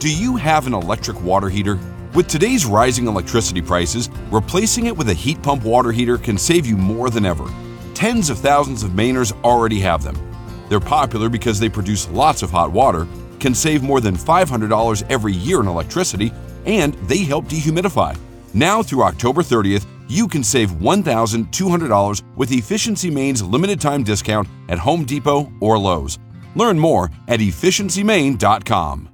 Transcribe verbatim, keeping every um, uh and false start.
Do you have an electric water heater? With today's rising electricity prices, replacing it with a heat pump water heater can save you more than ever. Tens of thousands of Mainers already have them. They're popular because they produce lots of hot water, can save more than five hundred dollars every year in electricity, and they help dehumidify. Now through October thirtieth, you can save one thousand two hundred dollars with Efficiency Maine's limited time discount at Home Depot or Lowe's. Learn more at efficiency maine dot com.